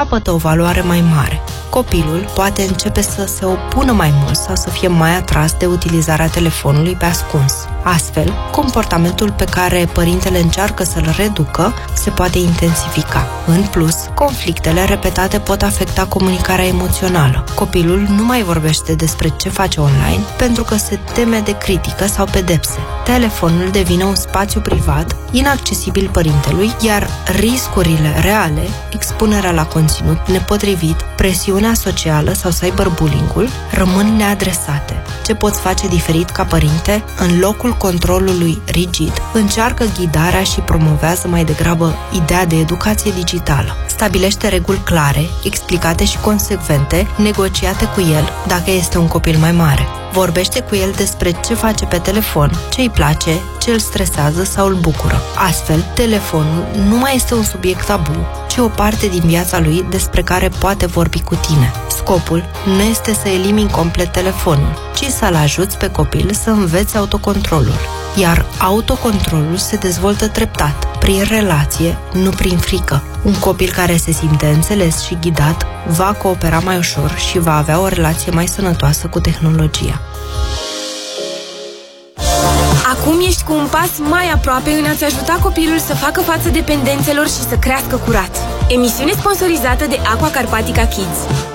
capătă o valoare mai mare. Copilul poate începe să se opună mai mult sau să fie mai atras de utilizarea telefonului pe ascuns. Astfel, comportamentul pe care părintele încearcă să-l reducă se poate intensifica. În plus, conflictele repetate pot afecta comunicarea emoțională. Copilul nu mai vorbește despre ce face online pentru că se teme de critică sau pedepse. Telefonul devine un spațiu privat, inaccesibil părintelui, iar riscurile reale, expunerea la conținut nepotrivit, presiunea socială sau cyberbullying-ul, rămân neadresate. Ce poți face diferit ca părinte? În locul controlului rigid, încearcă ghidarea și promovează mai degrabă ideea de educație digitală. Stabilește reguli clare, explicate și consecvente, negociate cu el dacă este un copil mai mare. Vorbește cu el despre ce face pe telefon, ce îi place, ce îl stresează sau îl bucură. Astfel, telefonul nu mai este un subiect tabu, ci o parte din viața lui despre care poate vorbi cu tine. Scopul nu este să elimini complet telefonul, ci să-l ajuți pe copil să învețe autocontrolul. Iar autocontrolul se dezvoltă treptat, prin relație, nu prin frică. Un copil care se simte înțeles și ghidat va coopera mai ușor și va avea o relație mai sănătoasă cu tehnologia. Acum ești cu un pas mai aproape în a-ți ajuta copilul să facă față dependențelor și să crească curat. Emisiune sponsorizată de Aqua Carpatica Kids.